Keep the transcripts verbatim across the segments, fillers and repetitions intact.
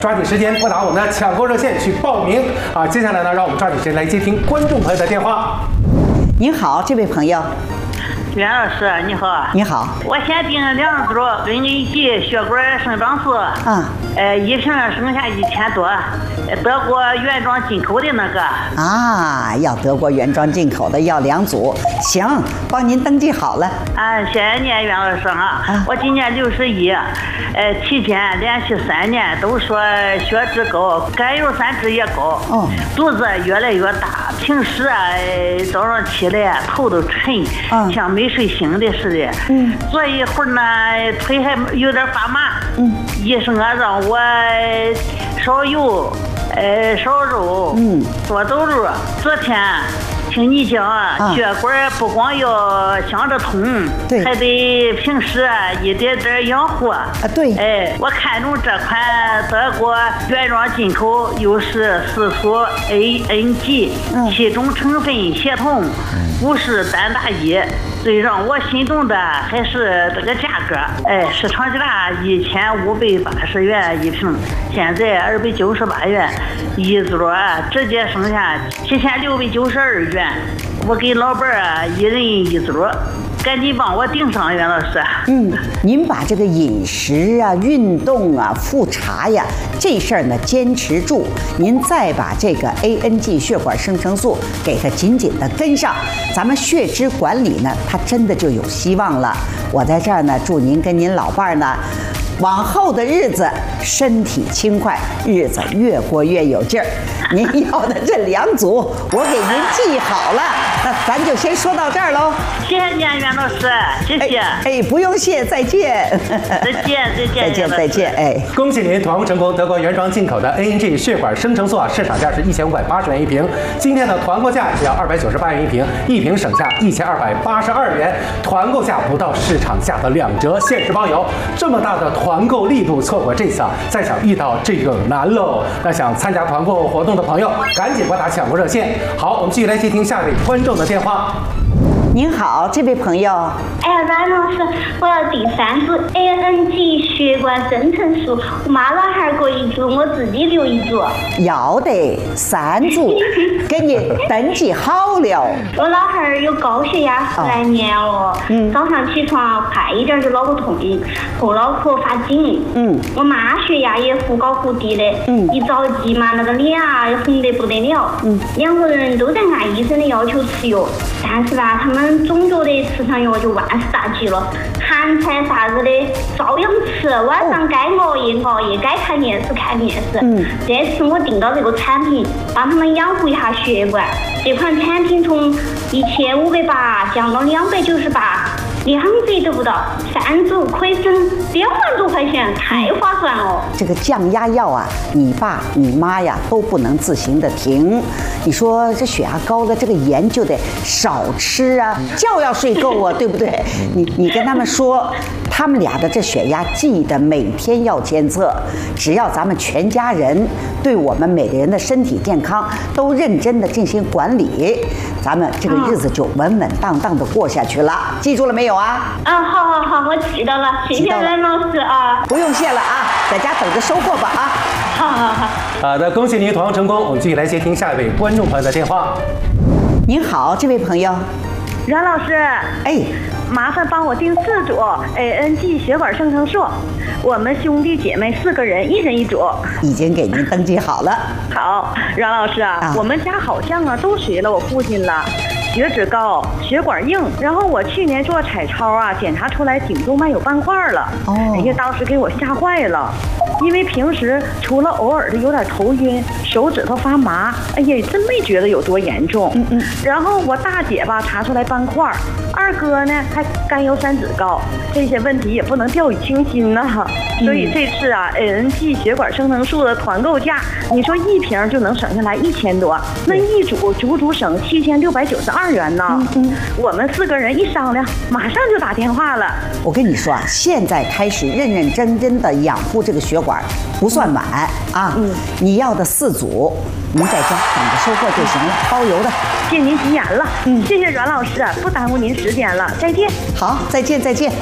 抓紧时间拨打我们的抢购热线去报名啊！接下来呢，让我们抓紧时间来接听观众朋友的电话。 您好，这位朋友。 袁老师，你好。 你好。 我先订了两组根据剂血管生长素， 啊， 呃，一瓶剩下一千多，德国原装进口的那个。 啊，要德国原装进口的要两组，行，帮您登记好了。 啊，谢谢您，袁老师啊。 啊我今年六十一，呃，期间连续三年都说血脂高，甘油三酯也高， 哦， 肚子越来越大，平时啊，呃早上起来头都沉， 嗯像没睡醒的似的。 嗯， 坐一会儿呢，腿还有点发麻。 嗯， 医生啊让我少油，呃，少肉， 嗯， 多走路。昨天听你讲， 啊血管不光要想着通， 对还得平时啊一点点养护。啊， 对哎，我看中这款德国原装进口，又是四除 A N G， 嗯七种成分协同，不是单打一。最让我心动的还是这个价格，哎，市场价一千五百八十元一瓶，现在二百九十八元一组啊，直接剩下七千六百九十二元。我给老伴儿啊一人一组，赶紧帮我订上，袁老师。 嗯，您把这个饮食啊、运动啊、复查呀这事儿呢坚持住，您再把这个 A N G 血管生成素给它紧紧的跟上，咱们血脂管理呢，它真的就有希望了。我在这儿呢，祝您跟您老伴儿呢，往后的日子身体轻快，日子越过越有劲儿。您要的这两组，我给您记好了。那咱就先说到这儿喽。 谢谢您，袁老师，谢谢。 哎，哎不用谢，再见。 再见，再见， 再见，再见。哎， 恭喜您团购成功！德国原装进口的 A N G 血管生成素啊，市场价是一千五百八十元一瓶，今天的团购价只要二百九十八元一瓶，一瓶省下一千二百八十二元，团购价不到市场价的两折，限时包邮。这么大的团购力度，错过这次啊，再想遇到这个难喽。那想参加团购活动的朋友，赶紧拨打抢购热线。好，我们继续来接听下一位观众的电话。 您好，这位朋友。 哎呀，阮老师，我要第三组 A N G 血管生成素，我妈老汉儿各一组，我自己留一组。 要得，三组，给你登记好了。 我老汉儿有高血压十来年了， 嗯早上起床快一点就脑壳痛，后脑壳发紧。 嗯， 我妈血压也忽高忽低的， 嗯一着急嘛，那个脸啊红得不得了。 嗯， 两个人都在按医生的要求吃药，但是吧，他们总觉得吃上药就万事大吉了，韩餐啥子的照样吃，晚上该熬夜熬夜，该看电视看电视。 嗯， 这次我订到这个产品，帮他们养护一下血管。这款产品从一千五百八降到两百九十八，两折都不到，三组可以省两万多块钱，太划算了。 这个降压药啊，你爸你妈呀都不能自行的停。你说这血压高了，这个盐就得少吃啊，觉要睡够啊，对不对？你你跟他们说，他们俩的这血压记得每天要监测，只要咱们全家人对我们每个人的身体健康都认真的进行管理，咱们这个日子就稳稳当当的过下去了。记住了没有啊？ 啊，好好好，我记到了，谢谢阮老师啊。 不用谢了啊，在家等着收获吧啊。 好好好。 好的，恭喜您团购成功！我们继续来接听下一位观众朋友的电话。 您好，这位朋友。 阮老师， 哎， 麻烦帮我订四组 A N G 血管生成素，我们兄弟姐妹四个人，一人一组。 已经给您登记好了。 好，阮老师啊， 啊我们家好像啊都随了我父亲了，血脂高，血管硬，然后我去年做彩超啊，检查出来颈动脉有斑块了。 哦哎呀，当时给我吓坏了。因为平时除了偶尔的有点头晕、手指头发麻，哎呀，真没觉得有多严重。 嗯嗯。 然后我大姐吧查出来斑块，二哥呢还甘油三酯高，这些问题也不能掉以轻心呐。所以这次啊 ，A N G 血管生成素的团购价，你说一瓶就能省下来一千多，那一组足足省七千六百九十二元呢。 嗯嗯。 我们四个人一商量，马上就打电话了。 我跟你说啊，现在开始认认真真的养护这个血管，不算晚啊。 嗯， 你要的四组，您在家等着收货就行了，包邮的。 谢您吉言了。 嗯， 谢谢阮老师，不耽误您时间了，再见。 好，再见再见。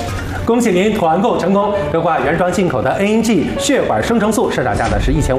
恭喜您团购成功！德国原装进口的 A N G 血管生成素市场价呢是一千。